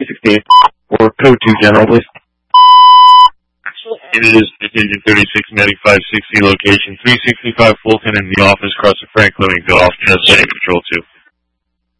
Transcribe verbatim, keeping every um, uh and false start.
sixteen. Or code two general, please. It is Agent thirty-six ninety-five sixty location three sixty-five Fulton in the office across the Frank Fleming Golf. Just Control two.